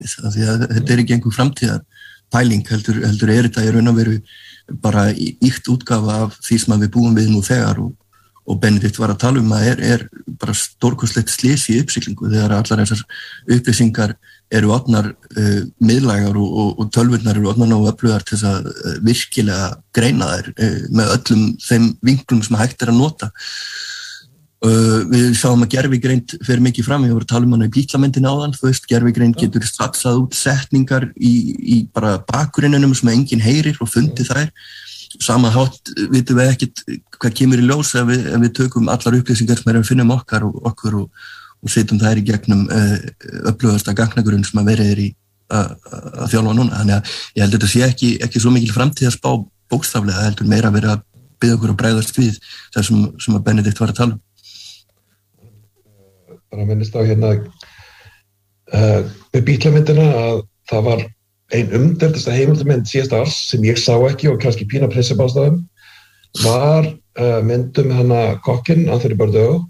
því að þetta ekki einhver framtíðar pæling, heldur þetta í raun og veru bara íkt útgáfa af því sem við búum við nú þegar og Benedikt var að tala að bara stórkostlegt slys í uppsiglingu þegar allar þessar upplýsingar eru orðnar miðlægar og tölvurnar eru orðnar nógu öflugar til þess að virkilega greina þær með öllum þeim vinklum sem hægt að nota. Við sáum að gervigreind fer mikið fram, ég voru að tala hana í bítlamyndinni áðan, gervigreind getur satsað út setningar í bara bakgrunninum sem enginn heyrir og fundið þær. Sama hátt vitum við ekkert hvað kemur í ljós ef við tökum allar upplýsingar sem við finnum okkur og setjum þær í gegnum öflugasta gagnagrunn sem að verið í að þjálfa núna. Þannig að ég held að þetta sé ekki svo mikil framtíðarspá bókstaflega, heldur meira að vera að biðja okkur að bregðast við þessum sem að Benedikt var að tala. Bara minnist á með bítlamyndina að það var ein umdeildasta heimildamynd síðasta árs sem ég sá ekki og kannski pína prinsipástæðum var myndum kokkinn Anthony Bourdain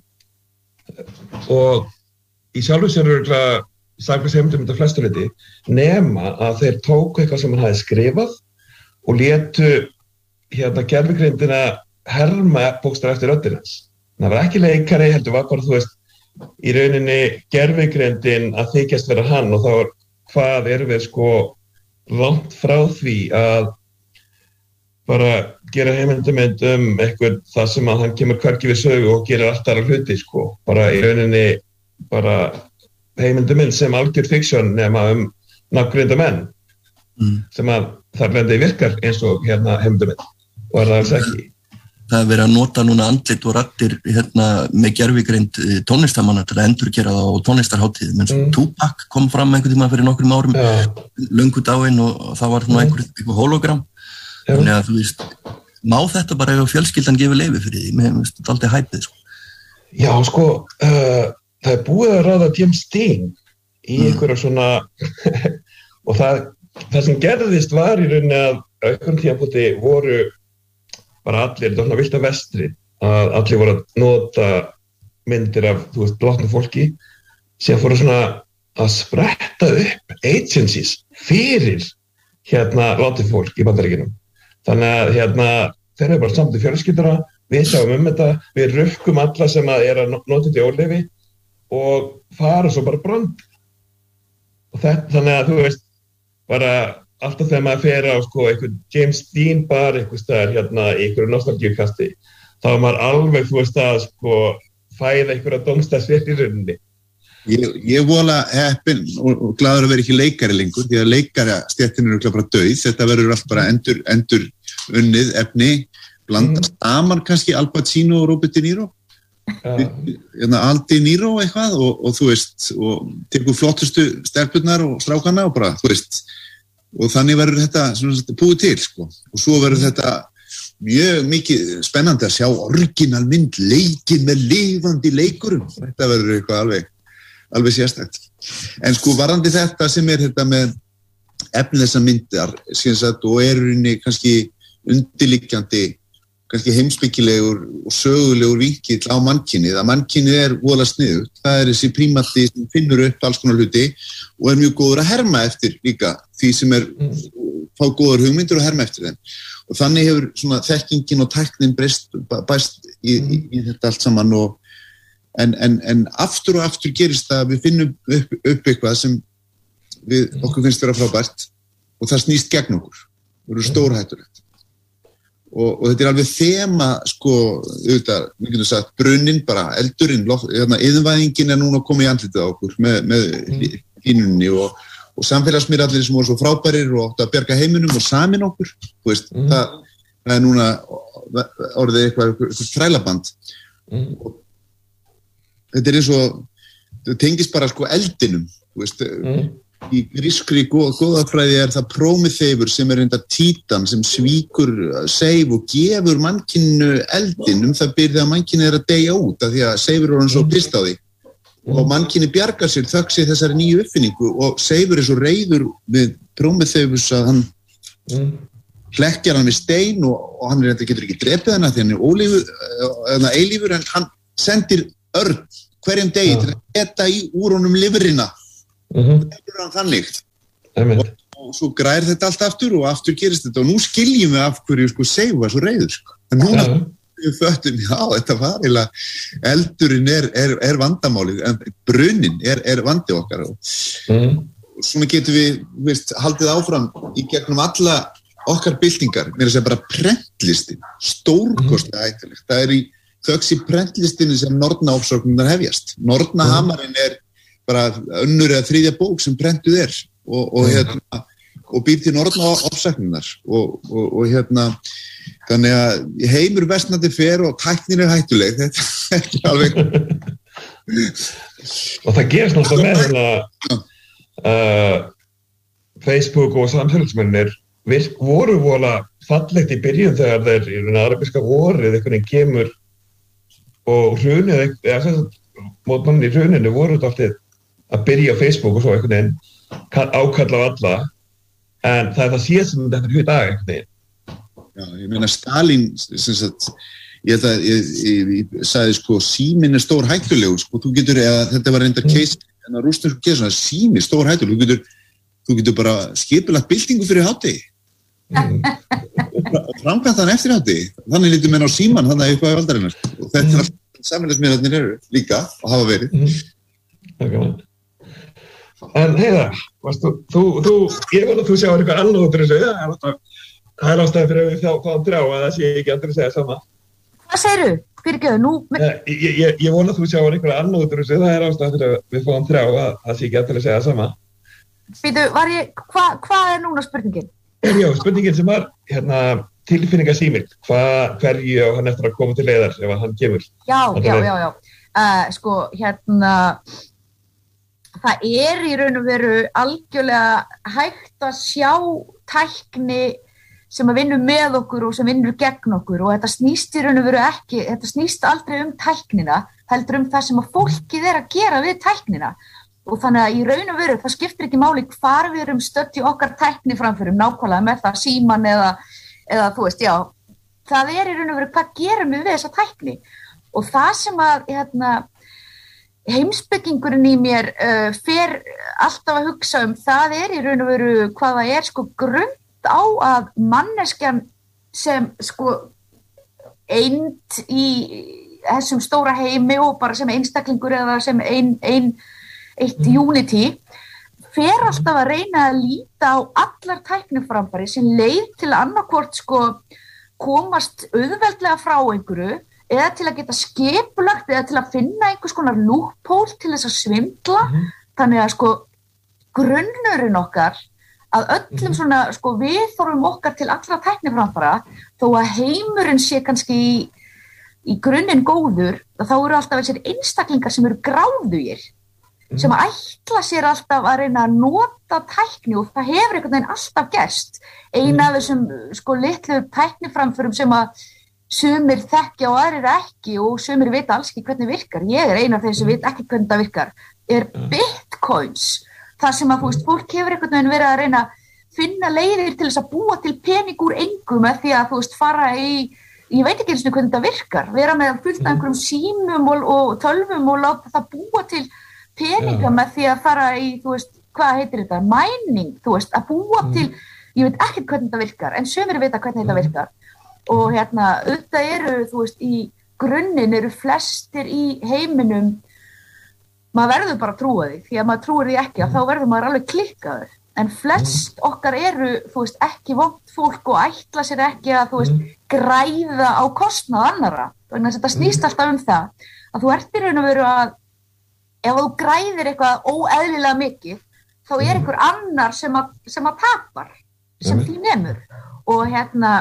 og í sjálfu sér örugglega saklaus heimildamynd af flestu leyti nema að þeir tóku eitthvað sem hann hafði skrifað og létu gervigreindina herma bókstaf eftir röddina hans. Það var ekki leikari, heldur var bara, þú veist, í rauninni gervigreindin að þykjast vera hann og þá hvað erum við langt frá því að bara gera heimildamynd eitthvað það sem að hann kemur hvergi við sögu og gerir allt aðra hluti, bara í rauninni bara heimildamynd sem algjör fiksjón nema nafngreinda menn sem að þar lendi virkar eins og heimildamynd og það alls ekki. Það verið að nota núna andlit og raddir með gervigreind tónlistarmanna til að endurgera það á tónlistarhátíðum eins og Tupac kom fram einhvern tíma fyrir nokkrum árum löngu dáinn og það var einhver hologram þannig að þú veist, má þetta bara ef fjölskyldan gefur leyfi fyrir því, mér finnst þetta aldrei hæpið Já, það búið að ráða James Dean í einhverja svona og það sem gerðist var í rauninni að einhvern tímapunkti voru bara allir, þetta var svona villt af vestri að allir voru að nota myndir af, þú veist, látnu fólki sem fóru svona að spretta upp agencies fyrir látið fólk í Bandaríkjunum. Þannig að þeir eru bara samt í fjölskylduna, við sjáum þetta, við rukkum alla sem að að nota þetta í óleyfi og fara svo bara brand. Og þannig að þú veist, bara alltaf þegar maður fer á einhvern James Dean bar einhvers staðar í einhverju nostalgíukasti, þá er maður alveg, þú veist, að fæða einhverja dómstæðsverð í rauninni. Ég vola heppinn og glaður að vera ekki leikari lengur, því að leikarastéttin eru bara dauð, þetta verður allt bara endur unnið efni, blandast saman kannski Al Pacino og Robert De Niro, Al De Niro eitthvað og þú veist, og tekur flottustu stelpurnar og strákana og bara, þú veist, og þannig verður þetta búið til og svo verður þetta mjög mikið spennandi að sjá orginal mynd leikin með lifandi leikurum, þetta verður eitthvað alveg sérstakt en varðandi þetta sem þetta með efni þessa myndar og rauninni kannski undirliggjandi kannski heimspekilegur og sögulegur vinkill á mannkynið, að mannkynið voðalega sniðugt, það þessi prímati sem finnur upp alls konar hluti og mjög góður að herma eftir líka því sem fá góðar hugmyndir og herma eftir þeim og þannig hefur svona þekkingin og tæknin bæst í þetta allt saman og en aftur og aftur gerist það að við finnum upp eitthvað sem okkur finnst vera frábært og það snýst gegn okkur, það eru stórhættulegt og þetta alveg þema auðvitað, við getum sagt brunnin bara, eldurinn, iðnvæðingin núna komið í andlitið á okkur með hlýnunni og samfélagsmiðlarnir sem voru svo frábærir og áttu að bjarga heiminum og samin okkur veist, það núna orðið eitthvað þrælaband og þetta eins og það tengist bara eldinum veist, í grískri goðafræði það Prómeþeifur sem reynda títan sem svíkur Seif og gefur mannkyninu eldin það byrði að mannkynið að deyja út af því að Seifur var hann svo pist á því og mannkynið bjargar sér þökk sér þessari nýju uppfinningu og Seifur svo reiður við Prómeþeifus að hann hlekkjar hann við stein og hann getur ekki drepið hana því hann eilífur en hann sendir örn hverjum degi til að geta í úr honum lifrina Það hann þannig og svo græðir þetta allt aftur og aftur gerist þetta og nú skiljum við af hverju sko Seif var svo reiður sko. En núna við föttum, þetta var eiginlega eldurinn er vandamálið en brunin er vandi okkar og svona getum við haldið áfram í gegnum alla okkar byltingar, mér að segja bara prentlistin, stórkostlega hættulegt. Það í þöggs í prentlistinu sem Norna-ofsóknirnar hefjast. Norna-hamarinn bara önnur eða þriðja bók sem prentuð og býr til Norna-ofsóknirnar og þannig að heimur versnandi fer og tæknin hættuleg, þetta ekki alveg. Og það gerist náttúrulega með Facebook og samfélagsmiðlarnir voru vola fallegt í byrjun þegar þeir í arabíska vorið einhvern veginn kemur og hrunið, mótmannir í hruninu voru alltaf að byrja á Facebook og svo einhvern veginn ákalla á alla en það það síðast sem þetta fyrir dag einhvern veginn. Já, ég meina Stalin sem sagt, ég held að ég sagði sko síminn stór hættulegur sko, þú getur, þetta var reynda case en að rústensku case, síminn stór hættulegur, þú getur bara skipulagt byltingu fyrir hádegi og framkvæmt hann eftir hádegi, þannig lítum menn á símann þannig upp á valdarinnar og þetta allt samfélagsmiðlarnir eru líka og hafa verið. En Heiða, ég veit að þú sjáir eitthvað annað út þessu, það ástæði fyrir að við fáum þrjá að það sé ekki aldrei segja sama. Hvað segirðu? Fyrirgefðu, nú... Ég vona að þú sjáir eitthvað annað út þessu, það ástæði fyrir að við fáum þrjá að það sé ekki aldrei segja sama. Býtu, hvað núna spurningin? Já, spurningin sem var tilfinningasímil, hverju á hann eftir að koma til leiðar ef hann kemur. Já. Sko, það í raun og veru algjörlega hægt að sjá tækni sem að vinna með okkur og sem vinnur gegn okkur og þetta snýst í raun og veru ekki, þetta snýst aldrei tæknina, heldur það sem að fólkið að gera við tæknina og þannig að í raun og veru það skiptir ekki máli hvar við erum stödd í okkar tækni framförum nákvæmlega með það síman eða þú veist, já, það í raun og veru hvað gerum við þessa tækni og það sem að heimspekingurinn í mér fer alltaf að hugsa það í raun og veru hvað það sko grunn á að manneskjan sem sko eind í þessum stóra heimi og bara sem einstaklingur eða sem eitt unity fer alltaf að reyna að líta á allar tækniframfari sem leið til annarkvort sko komast auðveldlega frá einhverju eða til að geta skipulagt eða til að finna einhvers konar loophole til þess að svindla þannig að sko grunnurinn okkar að öllum svona sko viðhorfum okkar til allra tækniframfara þó að heimurinn sé kannski í grunninn góður þá eru alltaf þessir einstaklingar sem eru gráðugir sem ætla sér alltaf að reyna að nota tækni og það hefur einhvern veginn alltaf gerst eina af þessum sko litlu tækniframförum sem að sumir þekkja og aðrir ekki og sumir vita alls ekki hvernig virkar ég eina af þeim sem veit ekki hvernig það virkar bitcoins það sem að, þú veist, fólk hefur einhvern veginn verið að reyna að finna leiðir til þess að búa til pening úr engu með því að, þú veist, fara ég veit ekki eins og hvernig það virkar, vera með fullt af einhverjum símum og tölvum og láta það búa til peninga með því að fara í, þú veist, hvað heitir þetta, mining, þú veist, að búa til, ég veit ekki hvernig það virkar, en sumir vita hvernig þetta virkar. Og auðvitað eru, þú veist, í grunninn eru flestir í heiminum maður verður bara að trúa því, því að maður trúir því ekki að þá verður maður alveg klikkaður. En flest okkar eru, þú veist, ekki vont fólk og ætla sér ekki að, þú veist, græða á kostnað annarra. Þannig að þetta snýst alltaf það, að þú ert í raun og veru að, ef þú græðir eitthvað óeðlilega mikið, þá einhver annar sem að tapar, sem því nemur. Og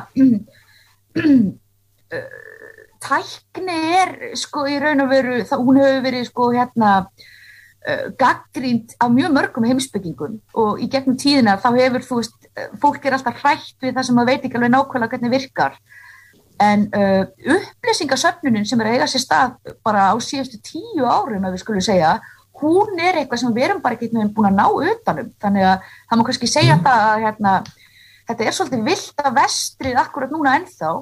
tækni sko í raun og veru, hún hefur verið sko gagnrýnd af mjög mörgum heimspekingum og í gegnum tíðina þá hefur þú veist, fólk alltaf hrætt við það sem maður veit ekki alveg nákvæmlega hvernig virkar en upplýsingasöfnunin sem eiga sér stað bara á síðustu 10 árum ef við skulum segja, hún eitthvað sem við erum bara ekki búin að ná utanum þannig að það má kannski segja það að þetta svolítið villt að vestrið akkurat núna ennþá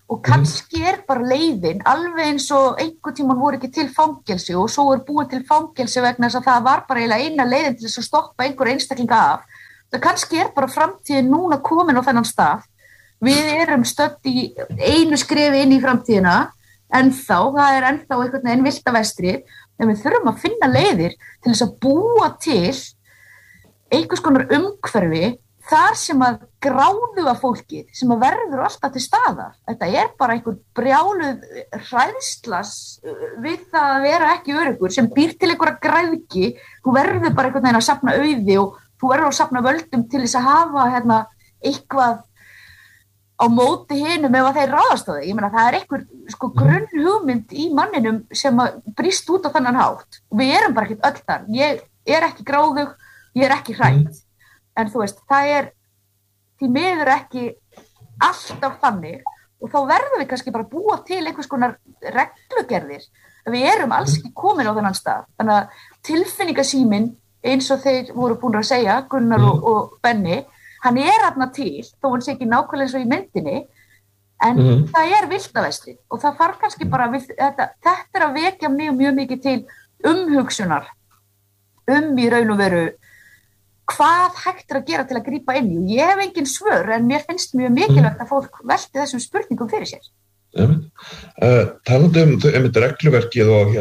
og kannski bara leiðin alveg eins og einhvern tímann voru ekki til fangelsi og svo búið til fangelsi vegna þess að það var bara eiginlega eina leiðin til þess að stoppa einhver einstaklinga af. Það kannski bara framtíðin núna komin á þennan stað. Við erum stödd í einu skrefi inn í framtíðina ennþá, það ennþá einhvern veginn villta vestrið, en við þurfum að finna leiðir til þess að búa til einhvers konar umhverfi þar sem að gráðuga fólkið sem að verður alltaf til staðar. Þetta bara einhver brjáluð hræðslas við það að vera ekki öruggur sem býr til einhverja græðgi. Þú verður bara einhvern veginn að safna auði og þú verður að safna völdum til þess að hafa eitthvað á móti hinum ef að þeir ráðast á þig. Ég meina það einhver grunnhugmynd í manninum sem að brýst út á þennan hátt. Og við erum bara ekkert öll þar. Ég ekki gráðug, ég ekki hrædd. En þú veist, það því miður ekki alltaf þannig og þá verðum við kannski bara búa til einhvers konar reglugerðir. Við erum alls ekki komin á þennan stað. Þannig að tilfinningasíminn, eins og þeir voru búin að segja, Gunnar og Benni, hann þarna til, þó hann sé ekki nákvæmlega eins og í myndinni, en það viltavestrið og það þarf kannski bara, þetta að vekja mjög mikið til umhugsunar, í raun og veru, hvað hægt að gera til að grípa inn í. Ég hef engin svör, en mér finnst mjög mikilvægt að fólk velti þessum spurningum fyrir sér. Talandi regluverkið og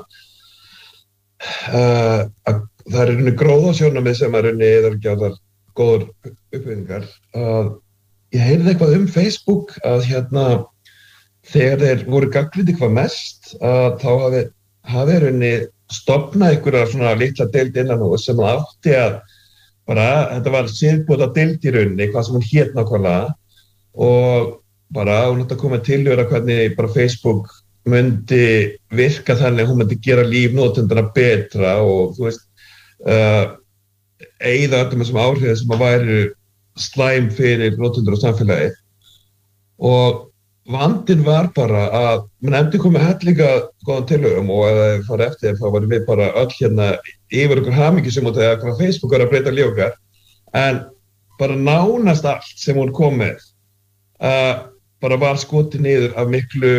að það gróðasjónarmið sem eða góður uppbyggingar. Ég heyrði eitthvað Facebook að þegar þeir voru gagnrýndir hvað mest, að þá hafi stofnað einhverja svona litla deild innan hús sem átti að þetta var siðbúið að deild í rauninni, hvað sem hún hét nákvæmlega og hún átti að koma til hvernig Facebook myndi virka þannig að hún myndi gera líf notendana betra og þú veist eyða öllum þessum áhrifum sem að væru slæm fyrir notendur og samfélagið og vandinn var bara að mann eftir komið hellinga góðan tillögum og ef það fara eftir þá varum við bara öll yfir okkur hamingjusum út af hvað Facebook var að breyta líf okkar en bara nánast allt sem hún kom með bara var skotið niður af miklu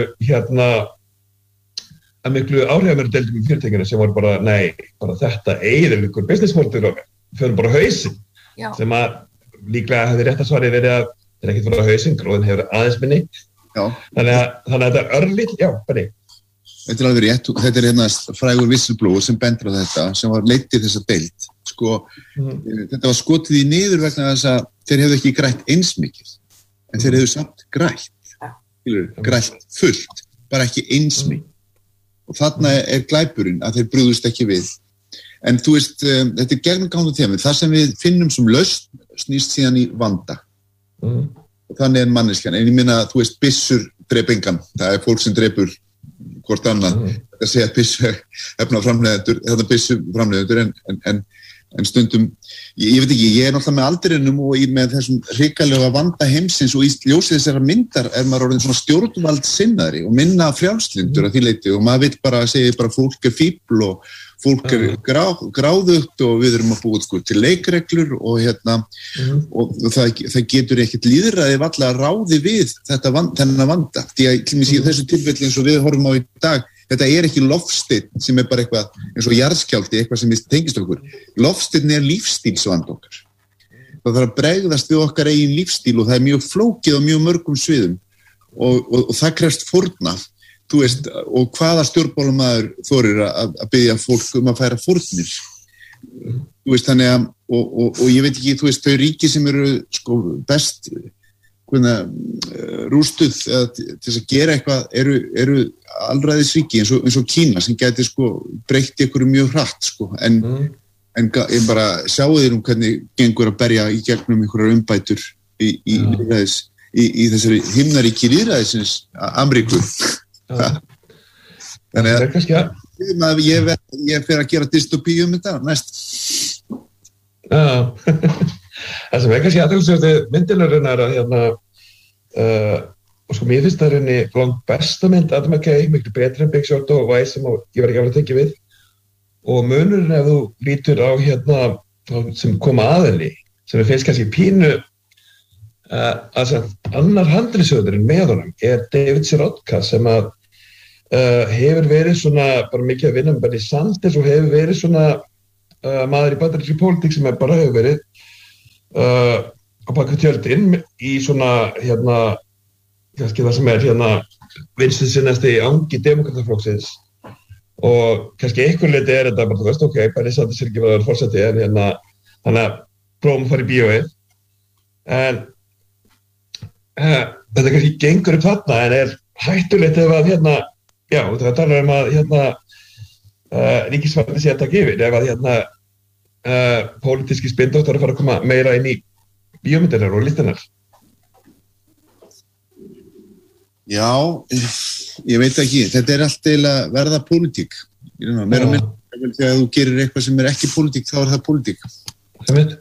áhrifameiri deildum í fyrirtækinu sem voru bara nei, bara þetta eyðir ykkur businessmódel okkar, fyrir bara hausinn sem að líklega hefði rétt að svari verið að þetta er ekkert fyrir hausinn, gróðin hefur aðeins minni þannig að þetta örlít, Benni. Þetta alveg rétt, þetta frægur whistleblower sem bendur á þetta, sem var leiddið þessa deild. Þetta var skotið í niður vegna þess að þeir hefðu ekki grætt eins mikið, en þeir hefðu samt grætt fullt, bara ekki eins mikið. Og þarna glæpurinn að þeir brugðust ekki við. En þú veist, þetta gegnumgangandi þema, það sem við finnum sem lausn snýst síðan í vanda. Og þannig manneskjan, en ég minna að þú veist byssur drepa engan, það fólk sem drepur hvort annað, það segja byssu efnaframleiðendur, þetta byssu framleiðendur en stundum, ég veit ekki, ég náttúrulega með aldrinum og með þessum hrikalega vanda heimsins og í ljósið þessara myndar maður orðin svona stjórnvaldsinnaðri og minna frjálslyndur að því leyti og maður vill bara segja bara fólk fíbl og fólk gráðugt og við erum að búið til leikreglur og það getur ekkert lýðræði varla að ráði við þennan vanda. Því að í þessu tilfelli eins og við horfum á í dag, þetta ekki loftsteinn sem bara eitthvað eins og jarðskjálfti, eitthvað sem tengist okkur. Loftsteinn lífstílsvand okkar. Það þarf að bregðast við okkar eigin lífstíl og það mjög flókið á mjög mörgum sviðum og það krefst fórna. Þú veist, og hvaða stjórnmálamaður þorir að biðja fólk að færa fórnir. Þú veist, þannig að, og ég veit ekki, þú veist, þau ríki sem eru best rústuð til þess að gera eitthvað eru alræðisríki eins og Kína sem gæti breytt ykkur mjög hratt, en ég bara sjáu þér hvernig gengur að berja í gegnum einhverjar umbætur í þessari himnaríki lýðræðisins Ameríku. Þannig að ég fer að gera dystopíu þetta næst. Það sem kannski aðeinsvægt myndilegurinnar að og mér finnst það langt besta mynd Adam McKay, miklu betri en Big Short og Vice sem ég var ekki alveg að tengja við og munurinn ef þú lítur á sem koma að henni sem finnst kannski pínu annar handritshöfundurinn með honum David Sirotka sem að hefur verið svona bara mikið að vinna með Bernie Sanders og hefur verið svona maður í bandarískri pólitík sem bara hefur verið á bak við tjöldin í svona kannski það sem vinstri sinnasti angi demokrataflokksins og kannski einhver leyti þetta bara, þú veist, ok, Bernie Sanders ekki verið að vera forseti en þannig að prófum að fara í bíóið en þetta kannski gengur upp þarna en hættulegt ef að já, það talar að ríkisvaldið sé að taka yfir ef að pólitíski spindóttar að fara að koma meira inn í bíómyndirnar og listanar. Já, ég veit ekki, þetta allt eiginlega verða pólitík. Meira og minna, þegar þú gerir eitthvað sem ekki pólitík, þá það pólitík. Það veit.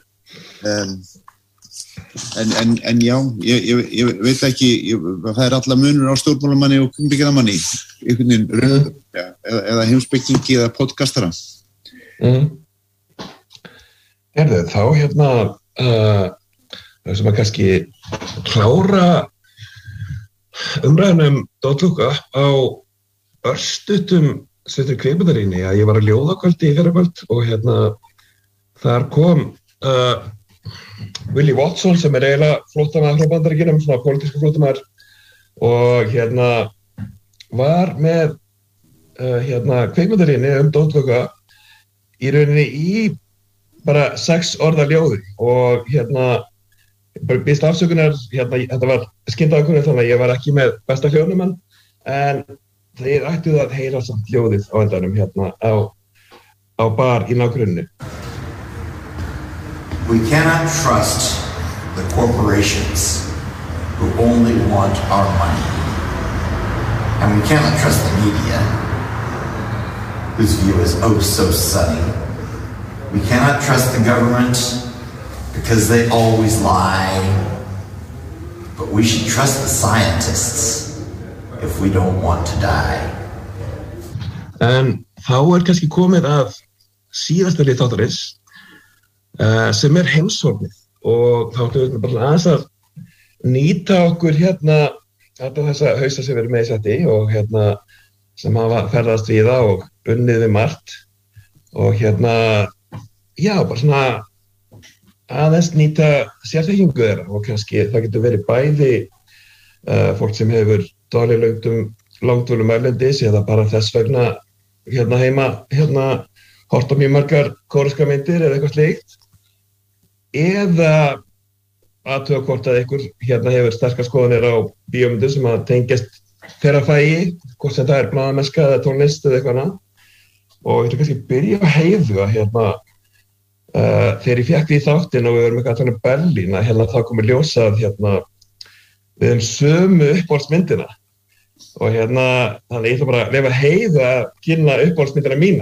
En já, ég veit ekki, það alla munur á stjórnmálamanni og kvikmyndagerðarmanni, einhvern veginn eða heimspekingi eða podcastara. Herðu, þá það sem að kannski klára umræðunum Don't Look Up á örstuttum kvikmyndarýni að ég var að ljóðakvöldi í fyrrakvöld og þar kom Willie Watson sem eiginlega flóttamaður frá Bandaríkjunum, svona pólitískur flóttamaður og var með kvikmyndarýni Don't Look Up í rauninni í bara 6 orða ljóði og bara býst afsökunar, þetta var skyndaðakunni þannig að ég var ekki með besta hljóðnumann en þeir ættu það að heyra samt ljóðið á endanum á bar í nágrunni. We cannot trust the corporations who only want our money. And we cannot trust the media whose view is oh so sunny. We cannot trust the government because they always lie. But we should trust the scientists if we don't want to die. En þá kannski komið að síðasta lið þáttarins sem heimshornið og þá ætlum við bara aðeins að nýta okkur alla þessa hausa sem við erum með í setti og sem hafa ferðast víða og unnið við margt og já, bara svona aðeins nýta sérþekkingu þeirra og kannski það getur verið bæði fólk sem hefur dvalið langdvölum erlendis eða bara þess vegna heima horft á mjög margar kóreska myndir eða eitthvað slíkt eða athuga hvort að einhver hefur sterkar skoðanir á bíómyndir sem að tengjast þeirra fæi, hvort sem það blaðamennska eða tónlist eða eitthvað annað og ég ætla kannski að byrja að Heiðu að þegar ég fékk því þáttinn og við verum eitthvað að tala Berlín að þá komið ljósa að við höfum sömu uppáhaldsmyndina og þannig ég ætla bara að leyfa Heiðu að kynna uppáhaldsmyndina mína.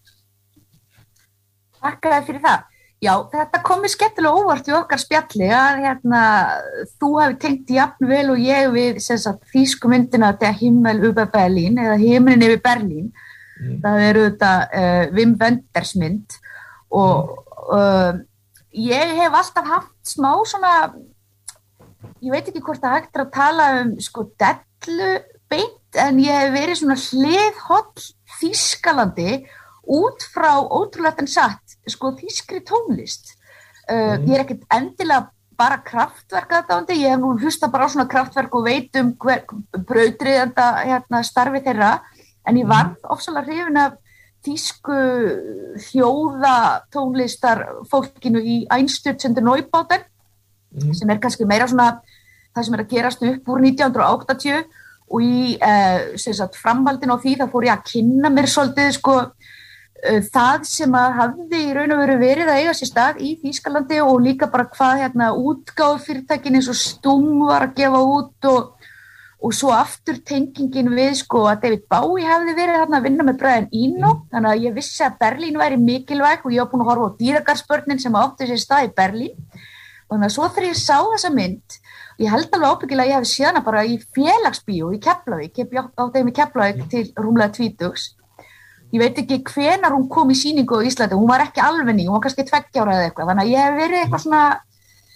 Takk fyrir það. Já, þetta komið skemmtilega óvart í okkar spjalli að þú hafi tengt jafn vel og ég við þýsku myndina Der Himmel über Berlin eða Himinn yfir Berlín. Það þetta Wim Wenders mynd og ég hef alltaf haft smá svona, ég veit ekki hvort það hægt að tala dellu beint en ég hef verið svona hliðholl Þýskalandi út frá ótrúlegt en satt þýskri tónlist. Ég ekkert endilega bara Kraftwerk aðdáandi, ég hef nú hlustað bara á svona Kraftwerk og veit hver brautryðjanda starfi þeirra, en ég varð ofsalega hrifin af þýsku hljóðatónlistar fólkinu í Einstürzende Neubauten, sem kannski meira svona það sem að gerast upp úr 1980 og í framhaldinu á því þá fór ég að kynna mér svolítið það sem að hafði í raun og veru verið að eiga sér stað í Þýskalandi og líka bara hvað útgáfufyrirtækin eins og Stum var að gefa út og svo aftur tengingin við að David Bowie hafði verið að vinna með Brian Eno, þannig að ég vissi að Berlín væri mikilvæg og ég var búin að horfa á Dýragarðsbörnin sem átti sér stað í Berlín og þannig að svo þegar ég sá þessa mynd ég held alveg ábyggilega að ég hefði séð hana bara í Félagsbíó í Keflavík, ég átti þeim í Keflavík til rúmlega 20. Ég veit ekki hvenær hún kom í sýningu á Íslandi, hún var ekki alveg ný, hún var kannski 2 ára eða eitthvað, þannig að ég hef verið eitthvað svona,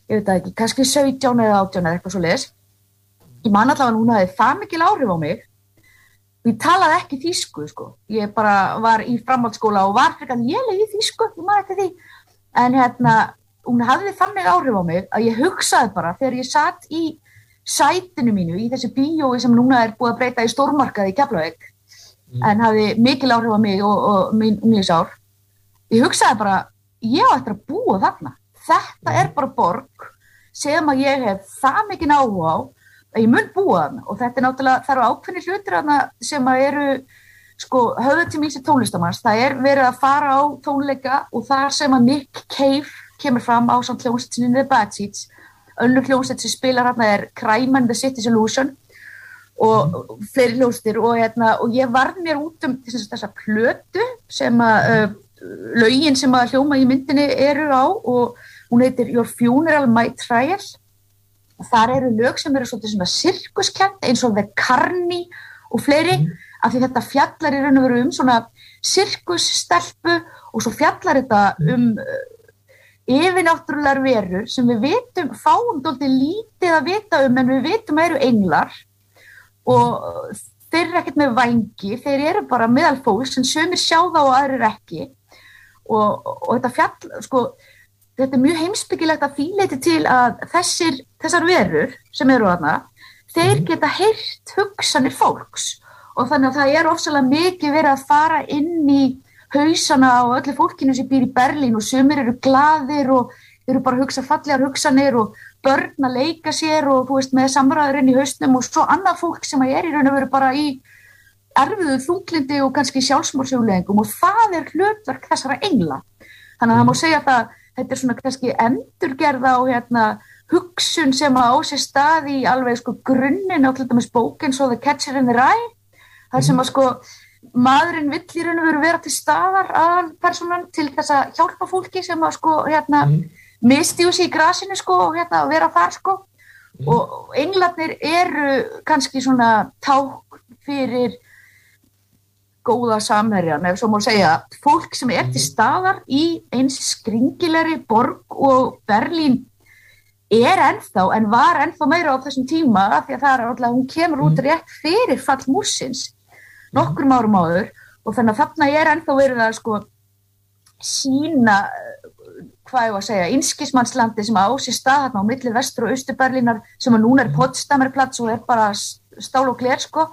ég veit það ekki, kannski 17 eða 18 eða eitthvað svoleiðis. Ég man allavega að hún hafði það mikil áhrif á mig. Ég talaði ekki þýsku, sko. Ég bara var í framhaldsskóla og var frekar léleg í þýsku, ég man eftir því. En hún hafði þannig áhrif á mig að ég hugsaði bara þegar ég satt í sætinu mínu í þessi bíói sem núna búið að breyta í stórmarkaði í Keflavík, en hafði mikil áhrif á mig og mín unglingsár. Ég hugsaði bara, ég á eftir að búa þarna. Þetta bara borg sem að ég hef það mikinn áhuga á að ég mun búa þarna og þetta náttúrulega, það eru ákveðnir hlutir þarna sem að eru sko höfðu til mín sem tónlistamanns. Það verið að fara á tónleika og þar sem að Nick Cave kemur fram á samt hljómsveitinni The Bad Seeds. Önnur hljómsveit sem spilar þarna Crime and the City Solution og fleiri hljómsveitir og ég varð mér út þessa plötu sem að lögin sem að hljóma í myndinni eru á og hún heitir Your Funeral, My Trial. Þar eru lög sem eru svolítið svona sirkuskennt eins og The Carney og fleiri af því þetta fjallar í raun og veru svona sirkusstelpu og svo fjallar þetta yfirnáttúrulegar verur sem við vitum, fáum dálítið lítið að vita en við vitum að eru englar og þeir eru ekkert með vængi, þeir eru bara meðal fólks en sumir sjá þá og aðrir ekki og þetta fjall, sko þetta mjög heimspekilegt að því leyti til að þessar verur sem eru þarna, þeir geta heyrt hugsanir fólks og þannig að það ofsalega mikið verið að fara inn í hausana á öllu fólkinu sem býr í Berlín og sumir eru glaðir og eru bara að hugsa fallegar hugsanir og börn að leika sér og þú veist með samræður inn í hausnum og svo annað fólk sem í raun og veru bara í erfiðu þunglindi og kannski sjálfsmorðsjúleðingum og það hlutverk þessara engla. Þannig að það má segja að þetta svona kannski endurgerða á hugsun sem á sér stað í alveg sko grunninn á til dæmis bókin svo The Catcher in the Rye. Það sem að sko maðurinn vill í raun og veru vera til staðar aðalpersonan til þess að hjálpa fólki sem að sko mistíu sig í grasinu sko og vera þar sko. Og englarnir eru kannski svona ták fyrir góða samherjan, ef svo má segja, fólk sem til staðar í eins skringilegri borg og Berlín ennþá, en var ennþá meira á þessum tíma, af því að það alltaf, hún kemur út rétt fyrir fall múrsins, nokkrum árum áður, og þannig að þarna ennþá verið að sko sína, hvað ég að segja, einskismannslandi sem á sér stað þarna á milli vestur- og austur-Berlínar, sem að núna Potsdamerplatz og bara stál og gler, sko,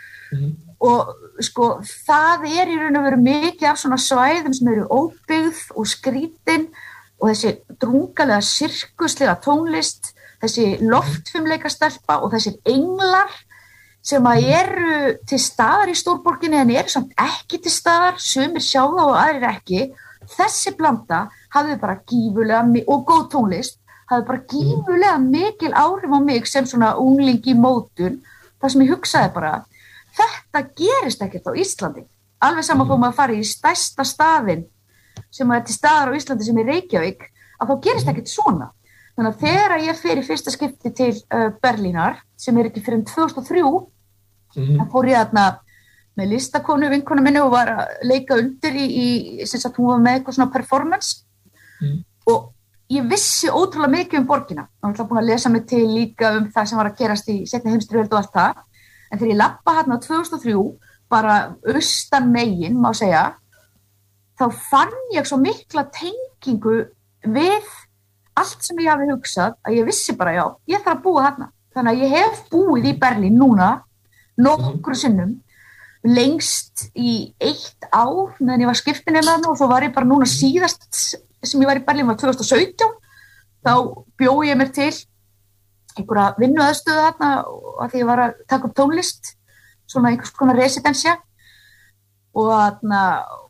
og sko það í raun og veru mikið af svona svæðum sem eru óbyggð og skrítin og þessi drungalega sirkuslega tónlist, þessi loftfimleikastelpa og þessir englar sem að eru til staðar í stórborginni en eru samt ekki til staðar, sumir sjá þá og aðrir ekki. Þessi blanda hafði bara gífurlega, og góð tónlist, hafði bara gífurlega mikil áhrif á mig sem svona ungling í mótun, þar sem ég hugsaði bara þetta gerist ekkert á Íslandi. Alveg saman þó maður fari í stærsta staðinn sem til staðar á Íslandi sem Reykjavík, að þá gerist ekkert svona. Þannig að þegar ég fer í fyrsta skipti til Berlínar, sem ekki fyrir 2003, þá fór ég þarna með listakonu, vinkonu minni og var að leika undir sem sagt hún var með eitthvað svona performance og ég vissi ótrúlega mikið borgina. Ég var búin að lesa mig til líka það sem var að gerast í seinni heimsstyrjöld og allt það. En þegar ég labba hérna 2003, bara austan megin, má segja, þá fann ég svo mikla tengingu við allt sem ég hafi hugsað, að ég vissi bara, já, ég þarf að búa hérna. Þannig að ég hef búið í Berlín núna, nokkru sinnum, lengst í 1 ár, meðan ég var skiptinemi og svo var ég bara núna síðast sem ég var í Berlín var 2017, þá bjó ég mér til einhverja vinnuaðstöðu þarna að því ég var að taka upp tónlist, svona einhvers konar residensja og þarna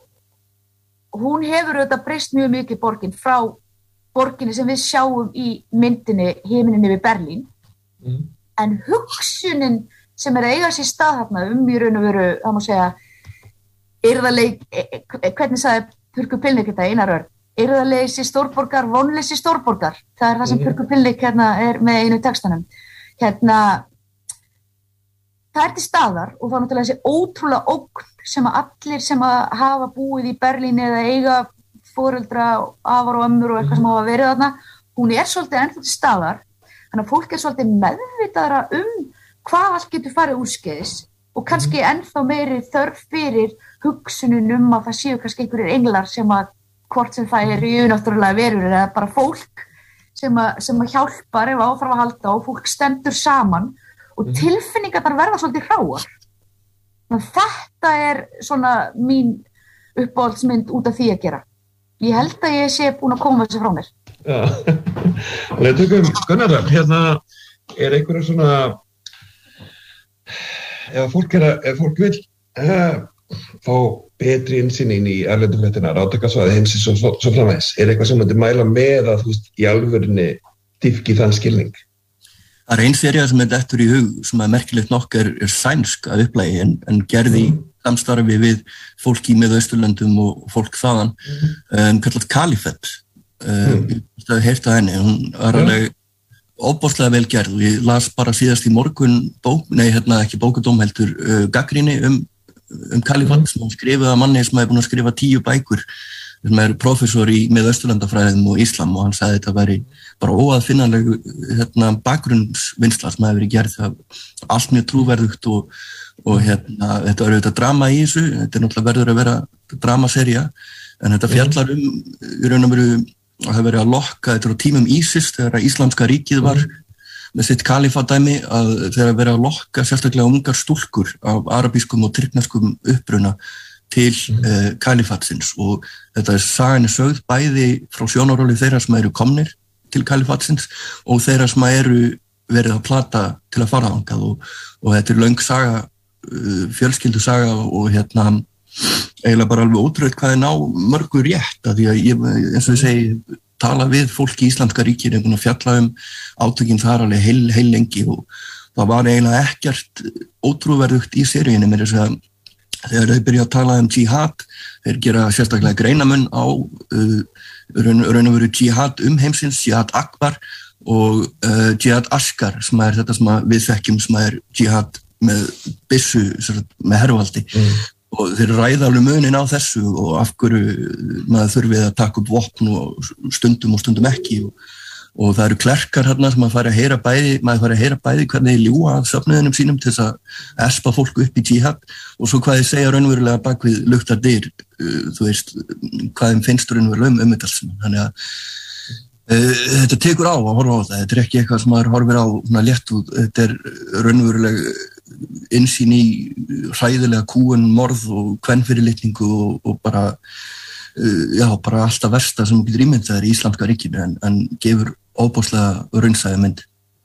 hún hefur auðvitað breyst mjög mikið borgin frá borginni sem við sjáum í myndinni himininni við Berlín en hugsunin sem að eiga sér stað þarna í raun og veru, það má segja hvernig sagði Purku Pilnik þetta Einar Örn Yrðaleysi stórborgar, vonleysi stórborgar. Það það sem Purku Pilnik með einu textanum. Það til staðar og þá náttúrulega þessi ótrúlega ógn sem að allir sem að hafa búið í Berlín eða eiga foreldra, afar og ömmur og eitthvað sem hafa verið þarna, hún svolítið ennþá til staðar, þannig að fólk svolítið meðvitaðra hvað allt getur farið úrskeiðis og kannski ennþá meiri þörf fyrir hugsunum að það séu kannski einhverjir englar sem að hvort sem það yfirnáttúrulega verur eða bara fólk sem að hjálpar ef áfram að halda og fólk stendur saman og tilfinningarnar verða svolítið hráar. Þetta svona mín uppáhaldsmynd út af því að gera. Ég held að ég sé búin að koma þessu frá mér. Já, og tökum Gunnar, einhverja svona ef fólk vil fá betri innsýn inn í erlendu fréttina, ráðtökasvæði heimsins og svo framvegis, eitthvað sem myndi mæla með að þú veist, í alvörunni dýpki þann skilning? Það ein sería sem dettur í hug sem merkilegt nokk sænsk að upplægi en gerði samstarfi við fólk í Miðausturlöndum og fólk þaðan kallað Kalifett. Ég hef heyrst að henni, hún alveg óbóðslega vel gerð og ég las bara síðast í morgun ekki bókudóm heldur gagnrýni Kalifett sem hún skrifaði að manni sem hefði búin að skrifa 10 bækur sem prófessor í Miðausturlandafræðum og Íslam og hann sagði þetta væri bara óaðfinnanleg bakgrunnsvinnsla sem hefði verið gerð allt mjög trúverðugt og þetta auðvitað drama í þessu, þetta náttúrulega verður að vera dramaserja en þetta fjallar í raun og veru að það verið að lokka þetta á tímum ISIS þegar Íslamska ríkið var með sitt kalifadæmi að þegar verið að lokka sérstaklega ungar stúlkur af arabískum og tyrkneskum uppruna til kalifatsins og þetta sagan sögð bæði frá sjónaróli þeirra sem eru komnir til kalifatsins og þeirra sem eru verið að plata til að fara þangað og þetta löng saga, fjölskyldu saga og eiginlega bara alveg ótrúlega hvað ná mörgu rétt að því að ég, eins og ég segi, tala við fólk í Íslamska ríkinu búin að fjalla átökin þar alveg heil lengi og það var eiginlega ekkert ótrúverðugt í seríunni með þess að þegar þau byrja að tala jihad, þeir gera sérstaklega greinamun á raun og veru jihad heimsins, jihad akbar og jihad askar sem þetta sem við þekkjum sem jihad með byssu, með hervaldi og þeir ræða alveg munin á þessu og af hverju maður þurfið að taka upp vopn og stundum ekki og það eru klerkar hérna sem maður fari að heyra bæði hvernig þeir ljúga af söfnuðinum sínum til þess að espa fólk upp í jihad og svo hvað þeir segja raunverulega bak við luktar dyr, þú veist hvað þeim finnst raunverulega þetta þannig að þetta tekur á að horfa á þetta er ekki eitthvað sem maður horfir á létt út, þetta raunverulega innsýn í hræðilega kúgun, morð og kvenfyrirlitningu og bara bara alltaf versta sem getur ímyndað í Íslamska ríkinu en gefur óbóðslega raunsæja mynd.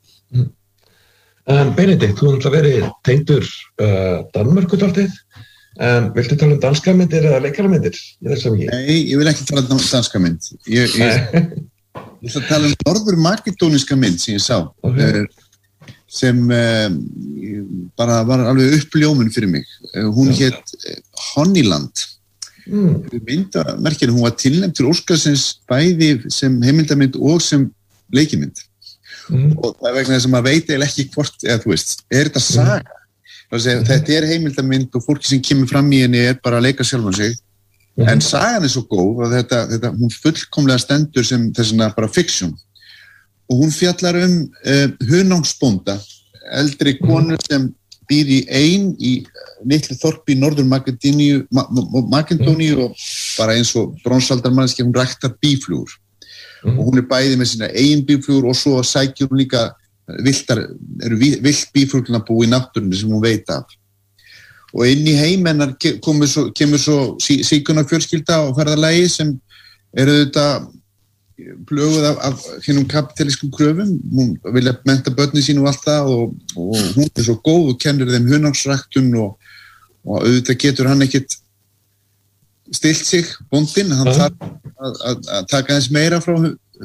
Benedikt, þú hefði verið tengdur Danmörku dálítið. Viltu tala danska myndir eða leikaramyndir? Nei, ég vil ekki tala danska mynd. Ég ætla að tala norður-makedóníska mynd sem ég sá. Sem bara var alveg uppljómun fyrir mig. Hún hét Honeyland. Myndamerkinu, hún var tilnefnd til Óskarsins bæði sem heimildamynd og sem leikimynd. Og það er vegna þess að maður veit eiginlega ekki hvort, eða þú veist, þetta saga? Þetta heimildamynd og fólki sem kemur fram í henni bara að leika sjálfan sig. En sagan svo góð að þetta hún fullkomlega stendur sem þessuna bara fiksjón. Og hún fjallar hunangsbónda, eldri konu sem býr í í litlu þorpi í Norður-Makedóníu og bara eins og bronsaldarmanneskja, hún ræktar býflugur. Og hún bæði með sína eigin býflugur og svo sækir hún líka vilt býflugna búi í náttúrunni sem hún veit af. Og inn í heim hennar kemur svo síkunarfjölskylda á ferðalagi sem þetta plöguð af hinnum kapitalískum kröfum, hún vilja mennta börnin sín og allt það og hún svo góð og kennir þeim hunangsræktun og auðvitað getur hann ekkert stilt sig, bóndinn, hann þarf að taka þess meira frá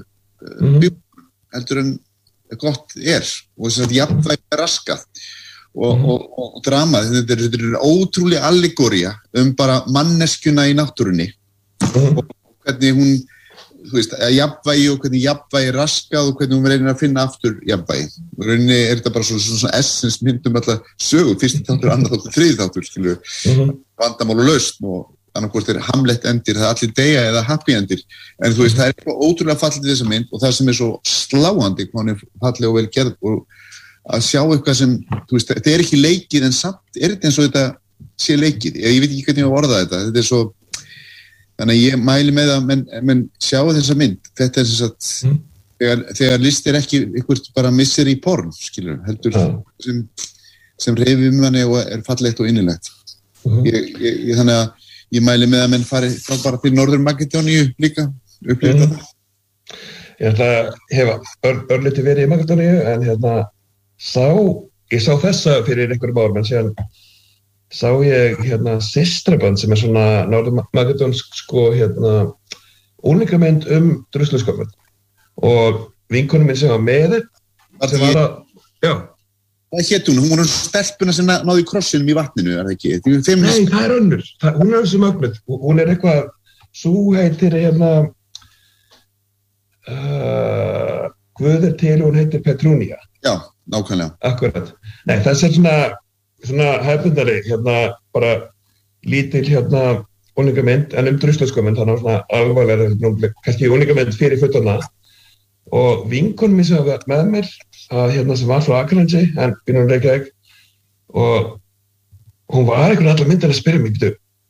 heldur en gott og þess að jafnvægi raskað og drama, þetta er ótrúlega allegóría bara manneskjuna í náttúrunni og hvernig hún þú veist, jafnvægi og hvernig jafnvægi raskað og hvernig hún reynir að finna aftur jafnvægi. Og rauninni þetta bara svona essens myndum alltaf sögur, fyrsti þáttur, annar þáttur, þriði þáttur, vandamál og lausn og annarkvort Hamlet endir, það allir deyja eða happy endir, en þú veist, það eitthvað ótrúlega fallið í þessa mynd og það sem svo sláandi hvað hún falleg og vel gerð og að sjá eitthvað sem, þú veist, þetta ekki leikið en samt þetta eins og þetta sé leikið, ég veit ekki hvernig ég að orða þetta svo, þannig að ég mæli með að menn sjá þessa mynd, þetta sem sagt þegar list ekki eitthvað bara missir í porn, skilur, heldur sem reyfir manni og fallegt og innilegt. Þannig að ég mæli með að menn fari bara til Norður-Makedóníu líka, upplifa þetta. Ég ætla að hefa örlítið verið í Makedóníu, en ég sá þessa fyrir einhverjum árum, en síðan sá ég systraband sem svona Norður-Makedónsk úlingamynd druslusköpun og vinkonum minn sem var með sem var að, já. Það hét hún var stelpuna sem náði krossinum í vatninu, það ekki? Nei, það önnur, hún þessu mögnuð, hún eitthvað, svo heitir Guð til, hún heitir Petrúnia. Já, nákvæmlega. Akkurat. Nei, það svona hefðundari, bara lítil úlingamynd, en drusluskömynd, þannig svona alvarlega, kannski úlingamynd fyrir fullorðna. Og vinkonum minn sem var með mér sem var frá Akranesi en býnum Reykjavík og hún var einhvern allar myndin að spyrja mig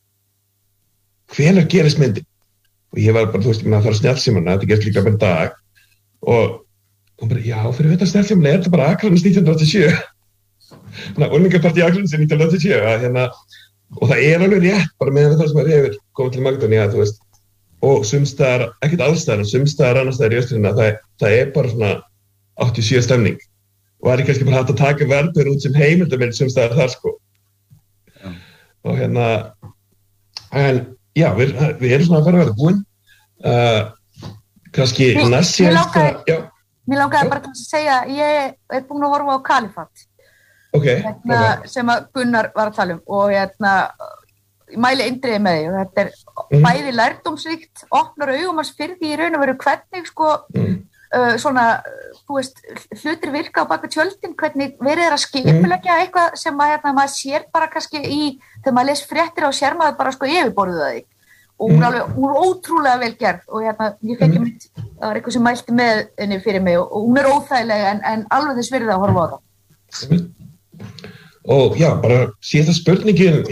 hvenær gerist myndin og ég var bara, þú veist, að fara snjallsímana þetta gerist líka bara dag og hún bara, já, fyrir þetta snjallsímana þetta bara Akranes 1987 þannig að unlingapartí Akranesi 1987 og það alveg rétt bara með það sem hefur komið til Makedóníu, þú veist og sumstaðar, ekkert allstaðar, sumstaðar annarstaðar í Austrina, það bara svona 87 stemning og það kannski bara hægt að taka verður út sem heimildamind sumstaðar þar sko. Ja. Og en já, við erum svona að fara að vera búin kannski næst síðasta Mér langaði bara til að segja ég búin að horfa á Kalifat sem að Gunnar var að tala og ég mæli eindriði með því og þetta bæði lærdómsríkt, opnar augum hans fyrir því í raun og veru hvernig sko svona, þú veist, hlutir virka á baka tjöldin, hvernig verið að skipuleggja eitthvað sem að maður sér bara kannski þegar maður les fréttir á sér maður bara sko yfirborðið það og hún er ótrúlega vel gerð og ég fekk mynd, það var eitthvað sem mælti með henni fyrir mig og hún er óþægilega en alveg þess verið að horfa á það. Og já, bara síðasta spurningin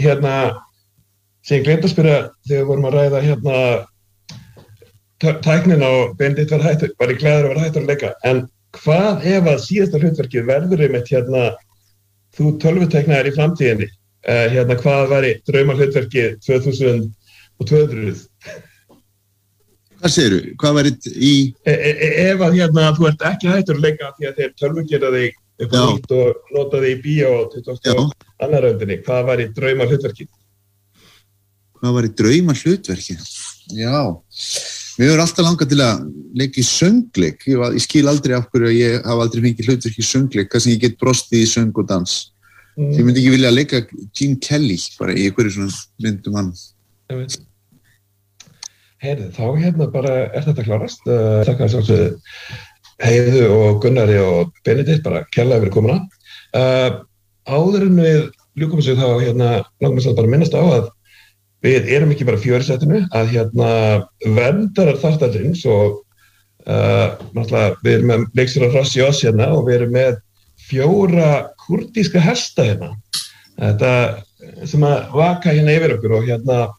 sem ég gleymdi að spyrja þegar við vorum að ræða tæknin á Benedikt var ég glæður að vera hættur að leika en hvað ef að síðasta hlutverkið verður einmitt þú tölvuteiknaðir í framtíðinni hvað væri draumahlutverkið 2200 Hvað segirðu? Hvað væri í ef að þú ert ekki hættur að leika því að þeir tölvugera þig upp á nýtt og nota þig í bíó á 22. öldinni hvað væri draumahlutverkið? Hvað var í drauma hlutverki? Já, mér hefur alltaf langað til að leika í söngleik. Ég skil aldrei af hverju að ég hafa aldrei fengið hlutverki í söngleik, hvað sem ég get brostið í söng og dans. Ég myndi ekki vilja leika Gene Kelly bara í einhverju svona myndum hann. Heyrðu, þá bara þetta klarast. Þakka sjálfsögðu Heiðu og Gunnari og Benedikt bara kærlega fyrir komuna. Áður en við ljúkum þessu þá langum við bara minnast á að við erum ekki bara fjörisettinu að verndarar þáttarins og náttúrulega við erum með leikstjóra Rossi Oss og við erum með 4 kurdíska hesta þetta sem að vaka yfir okkur og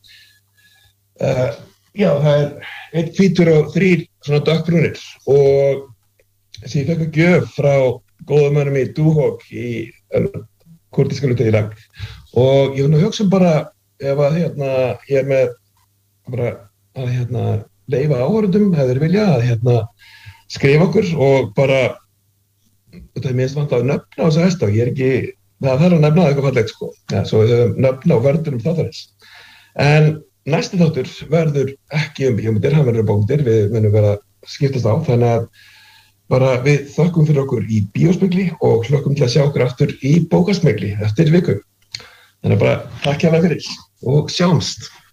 já, það er 1 hvítur og 3 svona dökkbrúnir og sem ég fekk að gjöf frá góðum mönnum í Duhok í kurdíska hluta Írak og ég var nú hugsa bara ef að ég er með bara að leyfa áhorfendum hefur vilja að skrifa okkur og bara þetta er minnst vant að nöfna á þessa hesta og ég er ekki, það þarf að nefna eitthvað fallegt sko, svo við höfum nöfna á verðunum þáttarins en næsti þáttur verður ekki bíómyndir, hann verður bókmyndir, við munum vera skiptast á, þannig að bara við þökkum fyrir okkur í Bíóspegli og hlökkum til að sjá okkur aftur í Bókasmegli eftir viku. Þannig að bara takk hjá það fyrir og sjáumst.